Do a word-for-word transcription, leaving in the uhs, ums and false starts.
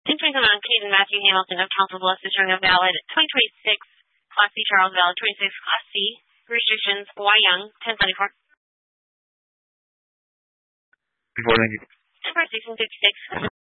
ten twenty-seven on Caden Matthew Hamilton of Council Bluffs issuing a valid twenty twenty-six Class C Charles valid twenty-six Class C restrictions Y Young ten seventy-four. Before, thank you. Empire sixteen fifty-six.